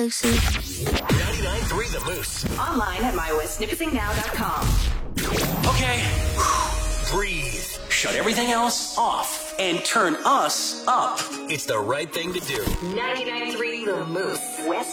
sexy. 99.3 The Moose. Online at mywestsnippetsingnow.com. Okay. Breathe. Shut everything else off and turn us up. It's the right thing to do. 99.3 The Moose. West